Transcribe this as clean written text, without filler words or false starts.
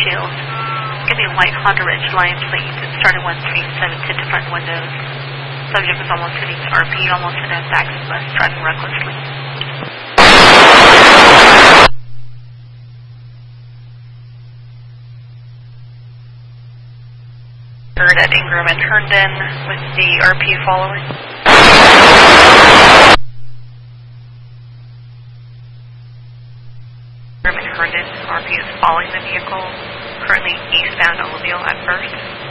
windshield. Give me white Honda Ridge line plate. It started 137 to front windows. Subject was almost hitting the RP, almost in a back bus, driving recklessly. Heard at Ingram and Herndon with the RP following. Ingram and Herndon, RP is following the vehicle, currently eastbound Olivia at first.